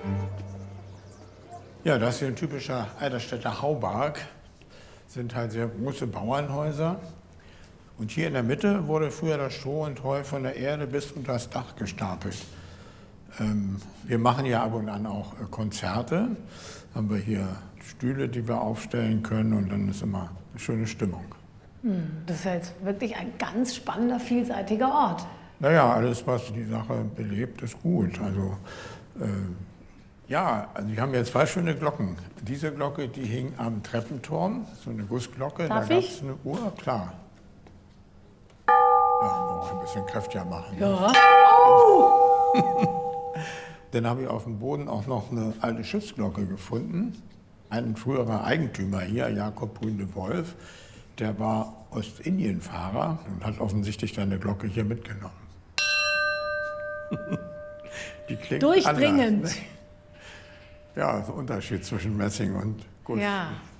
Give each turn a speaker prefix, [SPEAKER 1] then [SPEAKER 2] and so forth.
[SPEAKER 1] Ja, das ist hier ein typischer Eiderstedter Haubarg. Sind halt sehr große Bauernhäuser. Und hier in der Mitte wurde früher das Stroh und Heu von der Erde bis unter das Dach gestapelt. Wir machen ja ab und an auch Konzerte. Haben wir hier Stühle, die wir aufstellen können, und dann ist immer eine schöne Stimmung.
[SPEAKER 2] Das ist ja jetzt wirklich ein ganz spannender, vielseitiger Ort.
[SPEAKER 1] Naja, alles, was die Sache belebt, ist gut. Also, ja, also wir haben jetzt zwei schöne Glocken. Diese Glocke, die hing am Treppenturm, so eine Gussglocke.
[SPEAKER 2] Darf
[SPEAKER 1] da gab
[SPEAKER 2] ich?
[SPEAKER 1] es eine Uhr, klar. Ja, noch ein bisschen kräftiger machen. Ne?
[SPEAKER 2] Ja.
[SPEAKER 1] Dann habe ich auf dem Boden auch noch eine alte Schiffsglocke gefunden. Ein früherer Eigentümer hier, Jakob Bründe Wolf, der war Ostindien-Fahrer und hat offensichtlich seine Glocke hier mitgenommen. Die klingt
[SPEAKER 2] Durchdringend.
[SPEAKER 1] anders, ne? Ja, so ein Unterschied zwischen Messing und Guss.
[SPEAKER 2] Ja.